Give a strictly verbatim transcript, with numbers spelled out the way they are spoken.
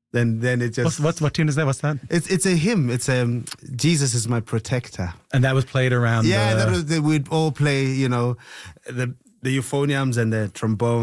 then then it just... What's, what's, what tune is that? What's that? It's it's a hymn. It's um, Jesus is my protector. And that was played around Yeah, the... that was, we'd all play, you know, the, the euphoniums and the trombone.